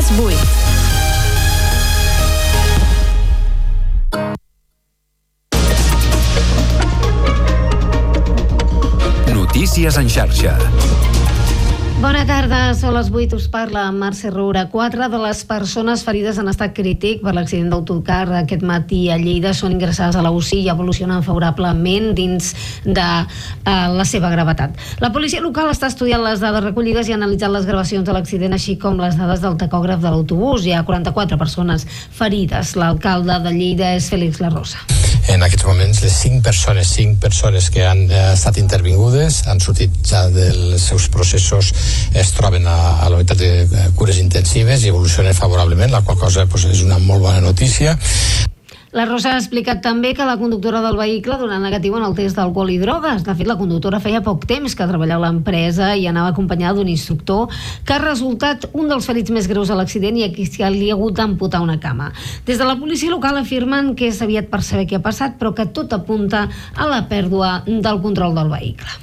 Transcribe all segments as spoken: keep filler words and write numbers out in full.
les vuit. Notícies en xarxa. Bona tarda, són les vuit, us parla Mercè Roura. Quatre de les persones ferides en estat crític per l'accident d'autocar aquest matí a Lleida són ingressades a la U C I i evolucionen favorablement dins de uh, la seva gravetat. La policia local està estudiant les dades recollides i ha analitzat les gravacions de l'accident, així com les dades del tacògraf de l'autobús. Hi ha quaranta-quatre persones ferides. L'alcalde de Lleida és Félix La Rosa. En aquests moments, les cinc persones, cinc persones que han eh, estat intervingudes han sortit ja dels seus processos, es troben a, a la unitat de cures intensives i evolucionen favorablement, la qual cosa pues, és una molt bona notícia. La Rosa ha explicat també que la conductora del vehicle donà negatiu en el test d'alcohol i drogues. De fet, la conductora feia poc temps que treballava a l'empresa i anava acompanyada d'un instructor que ha resultat un dels ferits més greus a l'accident i a qui li ha hagut d'amputar una cama. Des de la policia local afirmen que és aviat per saber què ha passat, però que tot apunta a la pèrdua del control del vehicle.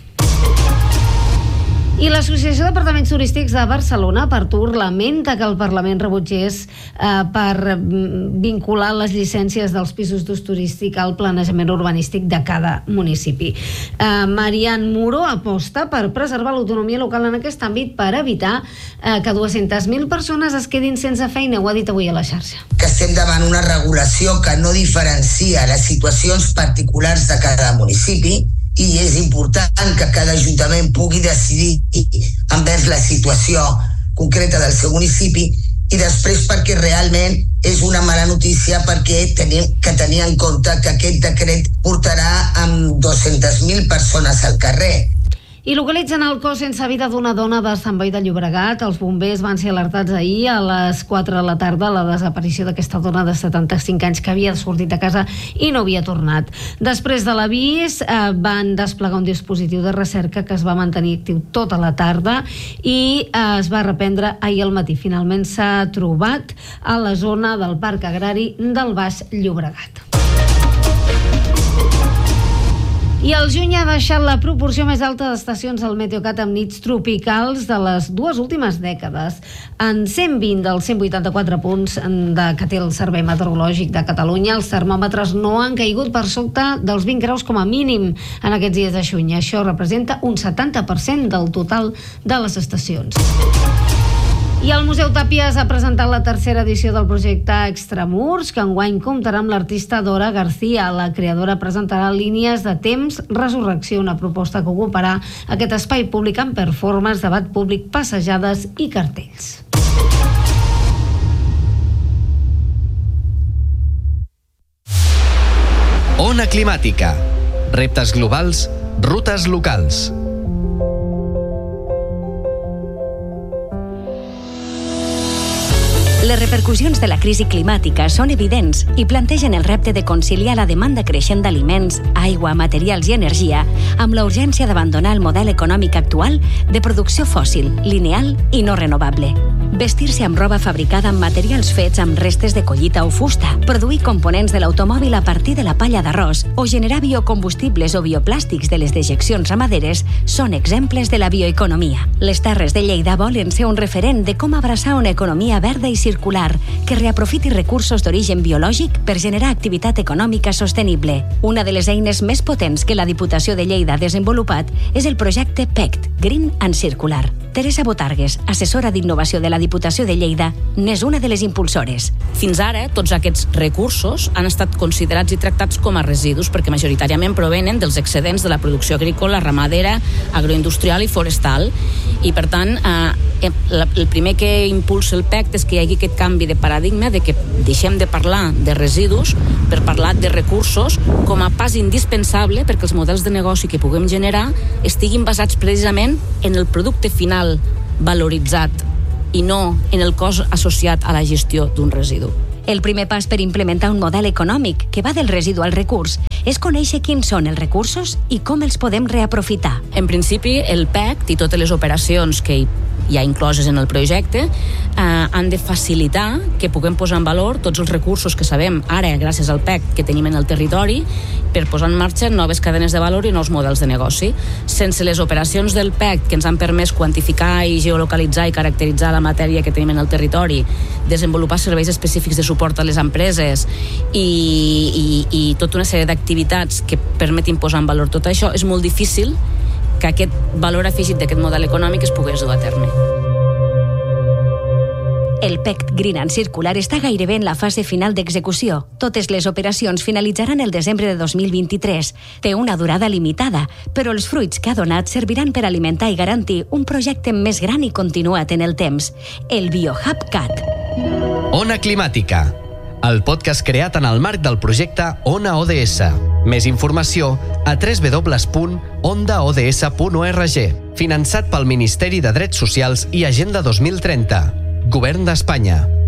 I l'Associació d'Apartaments Turístics de Barcelona, Partur, lamenta que el Parlament rebutgés eh, per vincular les llicències dels pisos d'ús turístic al planejament urbanístic de cada municipi. Eh, Marian Muro aposta per preservar l'autonomia local en aquest àmbit per evitar eh, que dues-centes mil persones es quedin sense feina. Ho ha dit avui a la xarxa. Que estem davant una regulació que no diferencia les situacions particulars de cada municipi i és important que cada ajuntament pugui decidir envers la situació concreta del seu municipi i després perquè realment és una mala notícia perquè tenim que tenir en compte que aquest decret portarà amb dues-centes mil persones al carrer. I localitzen el cos sense vida d'una dona de Sant Boi de Llobregat. Els bombers van ser alertats ahir a les quatre de la tarda la desaparició d'aquesta dona de setanta-cinc anys que havia sortit de casa i no havia tornat. Després de l'avís eh, van desplegar un dispositiu de recerca que es va mantenir actiu tota la tarda i eh, es va reprendre ahir al matí. Finalment s'ha trobat a la zona del Parc Agrari del Baix Llobregat. I el juny ha deixat la proporció més alta d'estacions al Meteocat amb nits tropicals de les dues últimes dècades. En cent vint dels cent vuitanta-quatre punts de, que té el Servei Meteorològic de Catalunya, els termòmetres no han caigut per sota dels vint graus com a mínim en aquests dies de juny. Això representa un setanta per cent del total de les estacions. I el Museu Tàpies ha presentat la tercera edició del projecte Extramurs, que enguany comptarà amb l'artista Dora García. La creadora presentarà Línies de temps, resurrecció, una proposta que ocuparà aquest espai públic amb performance, debat públic, passejades i cartells. Ona climàtica. Reptes globals, rutes locals. Les repercussions de la crisi climàtica són evidents i plantegen el repte de conciliar la demanda creixent d'aliments, aigua, materials i energia amb la urgència d'abandonar el model econòmic actual de producció fòssil, lineal i no renovable. Vestir-se amb roba fabricada amb materials fets amb restes de collita o fusta, produir components de l'automòbil a partir de la palla d'arròs o generar biocombustibles o bioplàstics de les dejeccions ramaderes són exemples de la bioeconomia. Les Terres de Lleida volen ser un referent de com abraçar una economia verda i circular que reaprofiti recursos d'origen biològic per generar activitat econòmica sostenible. Una de les eines més potents que la Diputació de Lleida ha desenvolupat és el projecte P E C T, Green and Circular. Teresa Botargues, assessora d'innovació de la Diputació de Lleida, n'és una de les impulsores. Fins ara, tots aquests recursos han estat considerats i tractats com a residus perquè majoritàriament provenen dels excedents de la producció agrícola, ramadera, agroindustrial i forestal. I, per tant, eh, el primer que impulsa el P E C T és que hi hagi aquest canvi de paradigma de que deixem de parlar de residus per parlar de recursos com a pas indispensable perquè els models de negoci que puguem generar estiguin basats precisament en el producte final valoritzat i no en el cost associat a la gestió d'un residu. El primer pas per implementar un model econòmic que va del residu al recurs és conèixer quins són els recursos i com els podem reaprofitar. En principi, el P E C T i totes les operacions que hi ja incloses en el projecte, eh, han de facilitar que puguem posar en valor tots els recursos que sabem ara, gràcies al P E C, que tenim en el territori, per posar en marxa noves cadenes de valor i nous models de negoci. Sense les operacions del P E C, que ens han permès quantificar i geolocalitzar i caracteritzar la matèria que tenim en el territori, desenvolupar serveis específics de suport a les empreses i, i, i tota una sèrie d'activitats que permetin posar en valor tot això, és molt difícil que aquest valor afegit d'aquest model econòmic es pogués dur a terme. El P E C Green and Circular està gairebé en la fase final d'execució. Totes les operacions finalitzaran el desembre de dos mil vint-i-tres. Té una durada limitada, però els fruits que ha donat serviran per alimentar i garantir un projecte més gran i continuat en el temps, el BioHub Cat. Ona Climàtica, el podcast creat en el marc del projecte Ona O D S. Més informació a w w w punt onda o d s punt org. Finançat pel Ministeri de Drets Socials i Agenda dos mil trenta. Govern d'Espanya.